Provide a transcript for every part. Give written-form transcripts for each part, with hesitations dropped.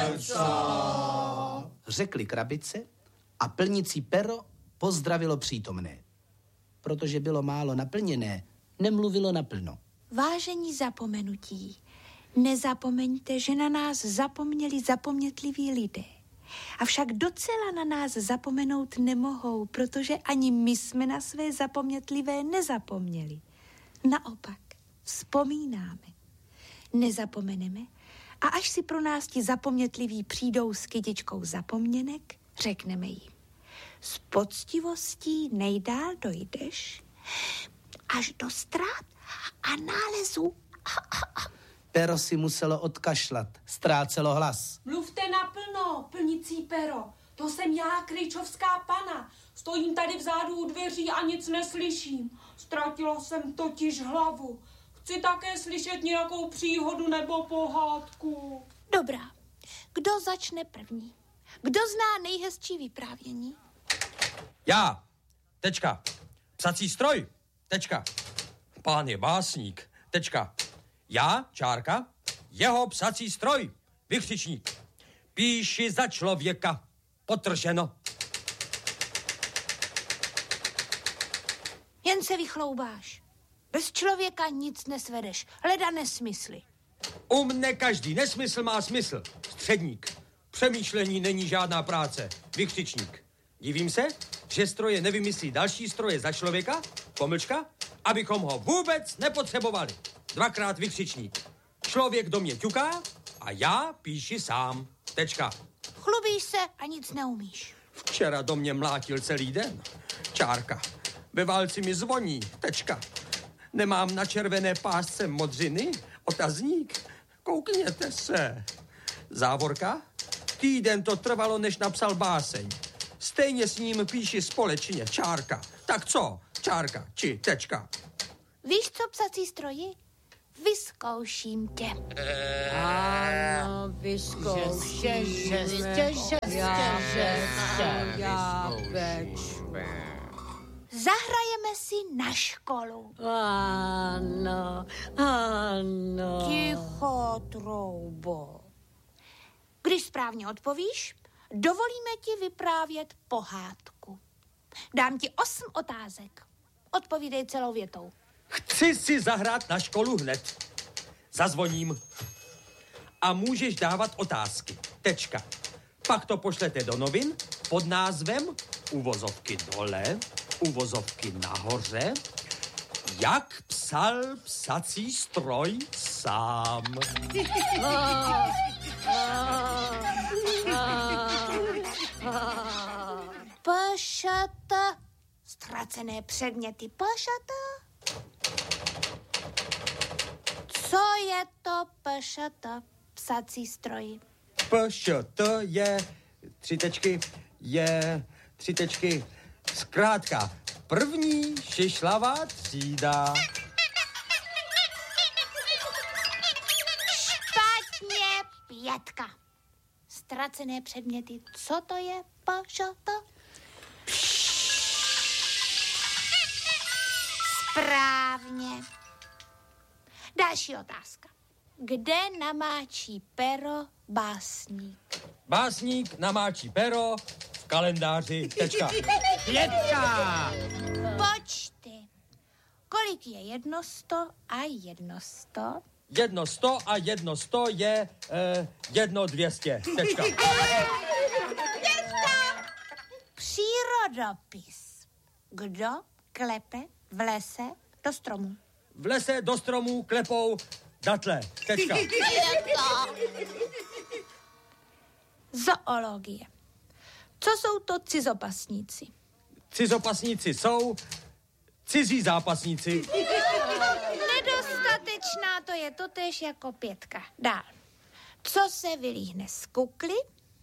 řekli krabice a plnící pero pozdravilo přítomné. Protože bylo málo naplněné, nemluvilo naplno. Vážení zapomenutí, nezapomeňte, že na nás zapomněli zapomnětliví lidé. Avšak docela na nás zapomenout nemohou, protože ani my jsme na své zapomnětlivé nezapomněli. Naopak, vzpomínáme. Nezapomeneme a až si pro nás ti zapomnětliví přijdou s kytičkou zapomněnek, řekneme jim: s poctivostí nejdál dojdeš až do ztrát a nálezů. Pero si muselo odkašlat, ztrácelo hlas. Mluvte naplno, plnící pero. To jsem já, Kryčovská pana. Stojím tady vzadu u dveří a nic neslyším. Ztratila jsem totiž hlavu. Chci také slyšet nějakou příhodu nebo pohádku. Dobrá. Kdo začne první? Kdo zná nejhezčí vyprávění? Já. Tečka. Psací stroj. Tečka. Pán je básník. Tečka. Já, čárka, jeho psací stroj. Vykřičník. Píši za člověka. Potrženo. Jen se vychloubáš. Bez člověka nic nesvedeš. Leda nesmysly. U mne každý nesmysl má smysl. Středník. Přemýšlení není žádná práce. Vykřičník. Divím se, že stroje nevymyslí další stroje za člověka, pomlčka, abychom ho vůbec nepotřebovali. Dvakrát vykřičník. Člověk do mě ťuká a já píši sám. Tečka. Chlubíš se a nic neumíš. Včera do mě mlátil celý den. Čárka. Ve válci mi zvoní. Tečka. Nemám na červené pásce modřiny? Otazník. Koukněte se. Závorka. Týden to trvalo, než napsal báseň. Stejně s ním píši společně. Čárka. Tak co? Čárka. Či tečka. Víš, co psací stroji? Vyzkouším tě. Ano, vyzkouším. Zahrajeme si na školu. Ano, ano. Ticho, troubo. Když správně odpovíš, dovolíme ti vyprávět pohádku. Dám ti 8 otázek. Odpovídej celou větou. Chci si zahrát na školu hned. Zazvoním. A můžeš dávat otázky. Tečka. Pak to pošlete do novin pod názvem uvozovky dole, uvozovky nahoře, jak psal psací stroj sám. PŠT. Ztracené předměty PŠT. Co je to PŠT? Psací stroj. PŠT je 3 tečky, je 3 tečky. Zkrátka, první šišlavá třída. Špatně, 5. Ztracené předměty. Co to je PŠT? Správně. Další otázka. Kde namáčí pero básník? Básník namáčí pero v kalendáři. Tečka. 5. Počty. Kolik je 100 a 100? 100 a 100 je 200. Tečka. Přírodopis. Kdo klepe v lese do stromu? V lese do stromů klepou datle. Tečka. Zoologie. Co jsou to cizopasníci? Cizopasníci jsou cizí zápasníci. Nedostatečná, to je totéž jako 5. Dál. Co se vylíhne z kukly?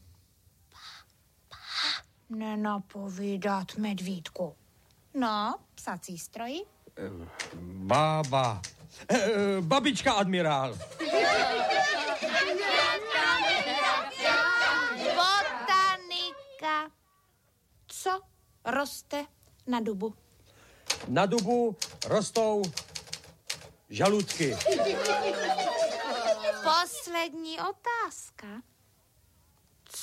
Nenapovídat, medvídku. No, psací stroj. Bába. Babička admirál. Botanika. Co roste na dubu? Na dubu rostou žaludky. Poslední otázka.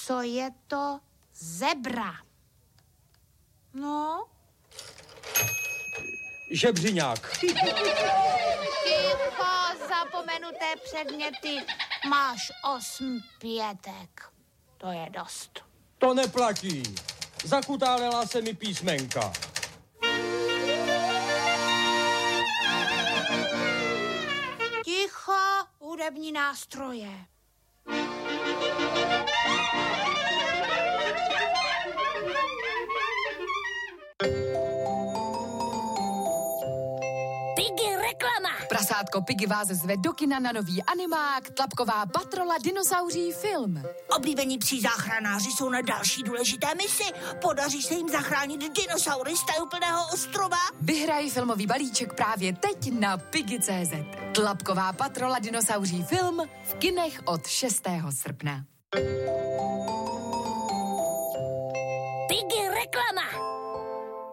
co je to zebra? No? Žebřiňák. Ticho, zapomenuté předměty. Máš 8 pětek. To je dost. To neplatí. Zakutálela se mi písmenka. Ticho, hudební nástroje. Piggy reklama. Prasátko Piggy vás zve do kina na nový animák Tlapková patrola dinosauří film. Oblíbení psí záchranáři jsou na další důležité misi. Podaří se jim zachránit dinosaury z tajuplného ostrova? Vyhraj filmový balíček právě teď na Piggy.cz. Tlapková patrola dinosauří film v kinech od 6. srpna. Piggy reklama.